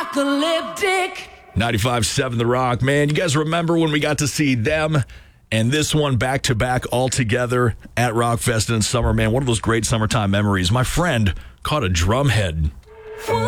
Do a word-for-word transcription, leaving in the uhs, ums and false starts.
Apocalyptic. ninety-five point seven The Rock. Man, you guys remember when we got to see them and this one back-to-back all together at Rockfest in summer? Man, one of those great summertime memories. My friend caught a drumhead